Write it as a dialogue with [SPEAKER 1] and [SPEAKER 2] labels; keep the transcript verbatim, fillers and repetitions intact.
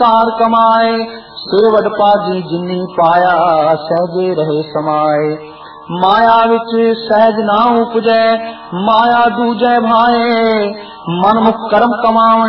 [SPEAKER 1] तार कमाए। सिर वड पाजी जिन्नी पाया सहजे रहे समाए। माया विच सहज ना उपजै माया दूजै भाए। मन मुख कर्म कमावण